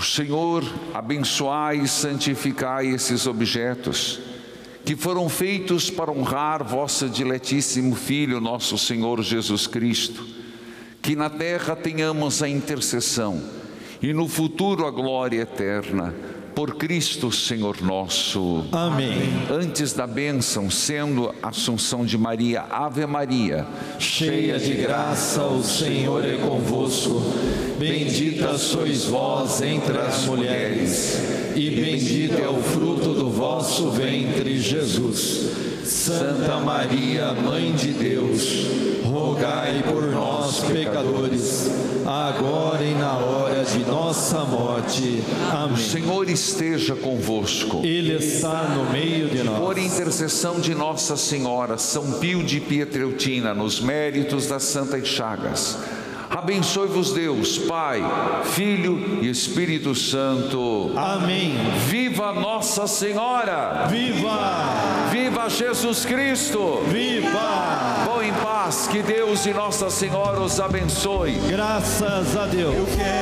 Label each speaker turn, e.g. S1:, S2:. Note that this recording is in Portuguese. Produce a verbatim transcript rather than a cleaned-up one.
S1: Senhor, abençoai e santificai esses objetos, que foram feitos para honrar vosso diletíssimo Filho, nosso Senhor Jesus Cristo, que na terra tenhamos a intercessão e no futuro a glória eterna, por Cristo Senhor nosso.
S2: Amém.
S1: Antes da bênção, sendo a Assunção de Maria, Ave Maria,
S2: cheia de graça, o Senhor é convosco. Bendita sois vós entre as mulheres, e bendito é o fruto do vosso ventre, Jesus. Santa Maria, Mãe de Deus, rogai por nós, pecadores, agora e na hora de nossa morte. Amém.
S1: O Senhor esteja convosco.
S2: Ele está no meio de nós.
S1: Por intercessão de Nossa Senhora, São Pio de Pietrelcina, nos méritos das Santas Chagas, abençoe-vos Deus, Pai, Filho e Espírito Santo.
S2: Amém.
S1: Viva Nossa Senhora!
S2: Viva!
S1: Viva Jesus Cristo!
S2: Viva!
S1: Vão em paz, que Deus e Nossa Senhora os abençoe.
S2: Graças a Deus.